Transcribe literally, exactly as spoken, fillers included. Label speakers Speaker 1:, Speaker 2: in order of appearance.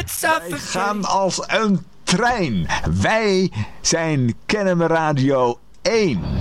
Speaker 1: Wij gaan als een trein. Wij zijn Kennemer Radio één.